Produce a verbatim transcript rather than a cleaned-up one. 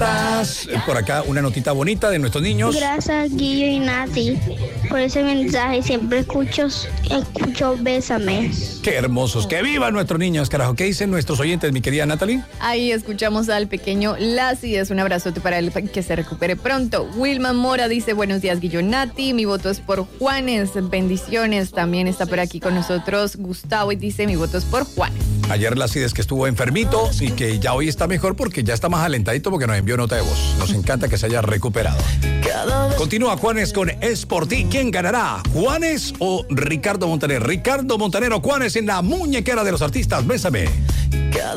estás? Por acá una notita bonita de nuestros niños. Gracias, Guillo y Nati, por ese mensaje. Siempre escucho, escucho Bésame. Qué hermosos. Que vivan nuestros niños, carajo. ¿Qué dicen nuestros oyentes, mi querida Natalie? Ahí escuchamos al pequeño Lassi. Es un abrazote para él, que se recupere pronto. Wilma Mora dice, buenos días, Guillo Nati. Mi voto es por Juanes. Bendiciones. También está por aquí con nosotros Gustavo y dice, mi voto es por Juanes. Ayer Lassi es que estuvo enfermito y que ya hoy está mejor porque ya está más alentadito porque nos envió nota de voz. Nos encanta que se haya recuperado. Continúa Juanes con Es por ti. ¿Quién ganará? ¿Juanes o Ricardo Montaner? Ricardo Montaner o Juanes en la muñequera de los artistas. Bésame.